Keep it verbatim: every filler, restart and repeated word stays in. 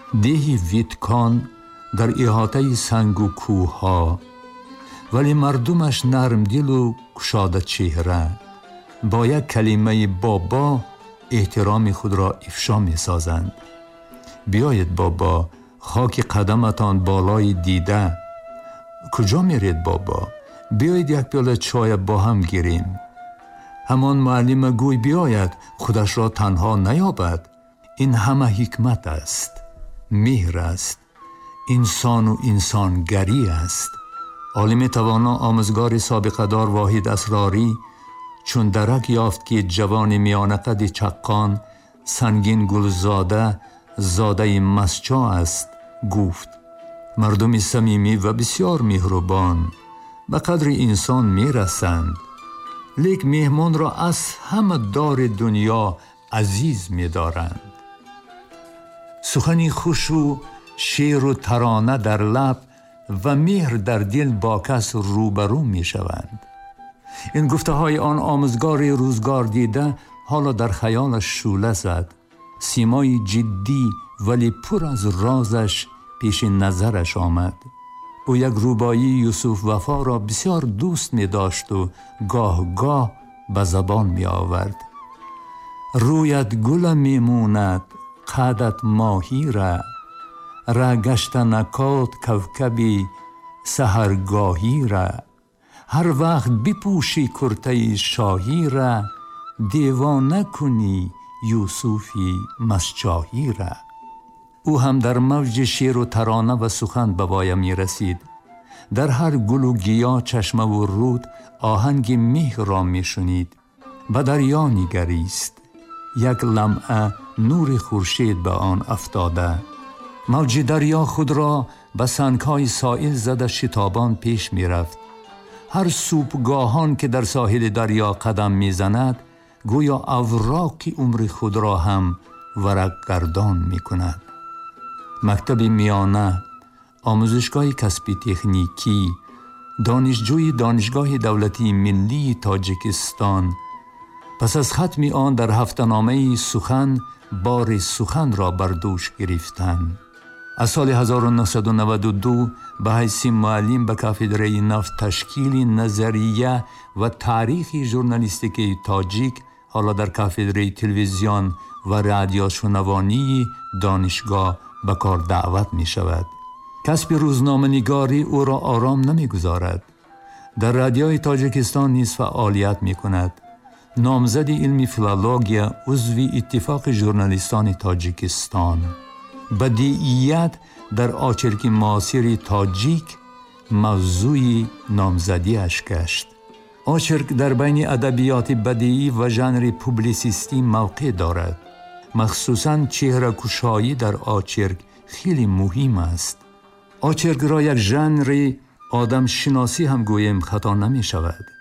دیهی ویتکان در احاطه سنگ و کوه ها، ولی مردمش نرم دل و گشاده چهره. با یک کلمه بابا احترام خود را افشا می سازند. بیایید بابا، خاک قدمتان بالای دیده. کجا میرید بابا؟ بیایید یک پیاله چای با هم گیریم. همان معلم گوی بیاید خودش را تنها نیابد. این همه حکمت است، مهر است، انسان و انسانگری است. عالم توانا آموزگار سابقه دار واحد اسراری چون درک یافت که جوان میانه قد چقان سنگین گلزاده زاده مسجا است، گفت مردم صمیمی و بسیار مهربان به قدر انسان میرسند، لیک مهمان را از همه دار دنیا عزیز می‌دارند. سخنی خوش و شعر و ترانه در لب و مهر در دل با کس روبرو می‌شوند. این گفته های آن آموزگار روزگار دیده حالا در خیالش شعله زد. سیمای جدی ولی پر از رازش پیش نظرش آمد. او یک روبایی یوسف وفا را بسیار دوست می داشت و گاه گاه به زبان می آورد. رویت گل می موند قدت ماهی را، را گشت نکات کوکبی سحرگاهی را. هر وقت بپوشی کرته شاهی را، دیوانه کنی یوسفی مسجاهی را. او هم در موج شعر و ترانه و سخن به وای می رسید. در هر گل و گیا چشمه و رود آهنگ مهر را می شنید. به دریا نگریست. یک لمعه نور خورشید به آن افتاده. موج دریا خود را به سنگ‌های سائل زده شتابان پیش می رفت. هر صبحگاهان که در ساحل دریا قدم می زند گویا اوراق عمر خود را هم ورق گردان می کند. مکتب میانه، آموزشگاه کسبی تکنیکی، دانشجوی دانشگاه دولتی ملی تاجیکستان پس از ختم آن در هفته‌نامه سخن بار سخن را بر دوش گرفتند. از سال هزار و نهصد و نود و دو به حیث معلم به کافدره نفت تشکیل نظریه و تاریخ ژورنالیستیک تاجیک، حالا در کافدره تلویزیون و رادیو شنوانی دانشگاه به کار دعوت می شود. کسب روزنامه نگاری او را آرام نمی گذارد. در رادیوی تاجیکستان نیز فعالیت می کند. نامزد علمی فیلولوژیا، عضو اتفاق ژورنالیستان تاجیکستان. بدیعیت در آچرک معاصر تاجیک موضوع نامزدیش گشت. آچرک در بین ادبیات بدیعی و ژانر پوبلیسیستی موقع دارد. مخصوصاً چهره کشایی در آچرک خیلی مهم است. آچرک را یک ژانر آدم شناسی هم گویم خطا نمی شود.